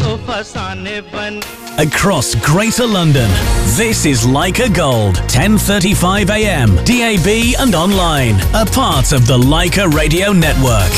Across Greater London, this is Leica Gold, 10:35 a.m, DAB and online, a part of the Leica Radio Network.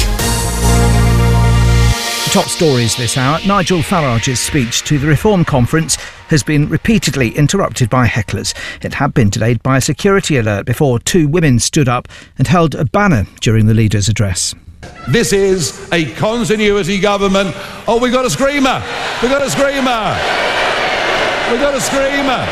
Top stories this hour. Nigel Farage's speech to the Reform Conference has been repeatedly interrupted by hecklers. It had been delayed by a security alert before two women stood up and held a banner during the leader's address. This is a continuity government. Oh, we got a screamer! We got a screamer! We got a screamer!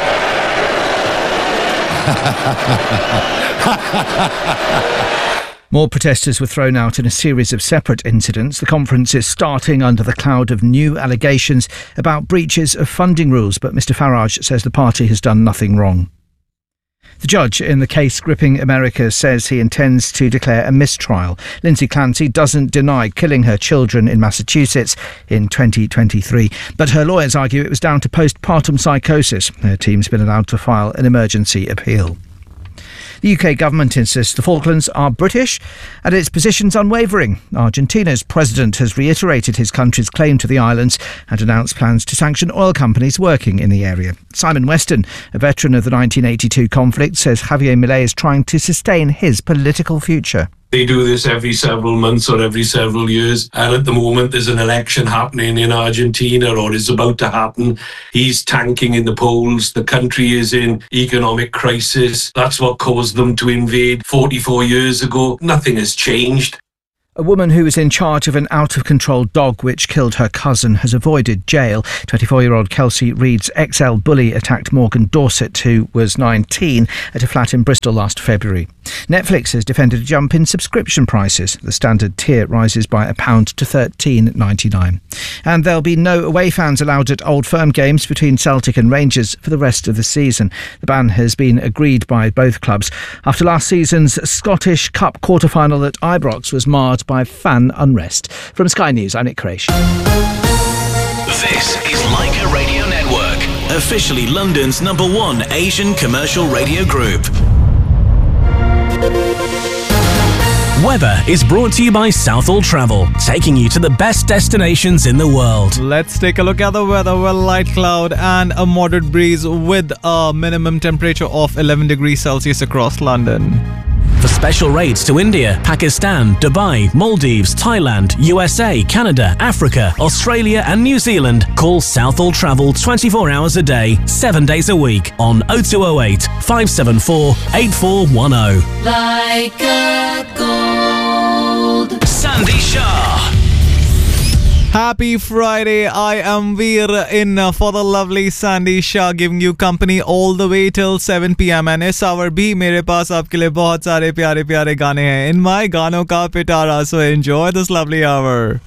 More protesters were thrown out in a series of separate incidents. The conference is starting under the cloud of new allegations about breaches of funding rules, but Mr Farage says the party has done nothing wrong. The judge in the case gripping America says he intends to declare a mistrial. Lindsay Clancy doesn't deny killing her children in Massachusetts in 2023, but her lawyers argue it was down to postpartum psychosis. Her team's been allowed to file an emergency appeal. The UK government insists the Falklands are British and its position's unwavering. Argentina's president has reiterated his country's claim to the islands and announced plans to sanction oil companies working in the area. Simon Weston, a veteran of the 1982 conflict, says Javier Milei is trying to sustain his political future. They do this every several months or every several years. And at the moment, there's an election happening in Argentina, or is about to happen. He's tanking in the polls. The country is in economic crisis. That's what caused them to invade 44 years ago. Nothing has changed. A woman who was in charge of an out-of-control dog which killed her cousin has avoided jail. 24-year-old Kelsey Reed's XL bully attacked Morgan Dorset, who was 19, at a flat in Bristol last February. Netflix has defended a jump in subscription prices. The standard tier rises by £1 to $13.99. And there'll be no away fans allowed at Old Firm games between Celtic and Rangers for the rest of the season. The ban has been agreed by both clubs after last season's Scottish Cup quarter-final at Ibrox was marred by fan unrest. From Sky News, I'm Nick Crash. This is Leica Radio Network, officially London's #1 Asian commercial radio group. Weather is brought to you by Southall Travel, taking you to the best destinations in the world. Let's take a look at the weather. Well, light cloud and a moderate breeze with a minimum temperature of 11 degrees Celsius across London. For special rates to India, Pakistan, Dubai, Maldives, Thailand, USA, Canada, Africa, Australia and New Zealand, call Southall Travel 24 hours a day, 7 days a week on 0208 574 8410. Leica Gold. Sandy Shah. Happy Friday, I am Veer in for the lovely Sandy Shah, giving you company all the way till 7 p.m. and इस hour भी मेरे पास आपके लिए बहुत सारे प्यारे प्यारे गाने हैं in my गानों का पिटारा, so enjoy this lovely hour.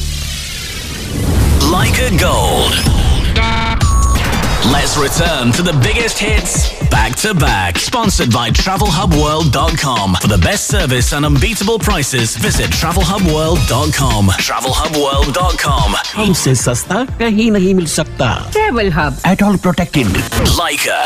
Leica Gold. Let's return to the biggest hits back to back. Sponsored by TravelHubWorld.com. For the best service and unbeatable prices, visit TravelHubWorld.com. TravelHubWorld.com. हमसे सस्ता कहीं नहीं मिल सकता. Travel Hub. At all protected. Leica.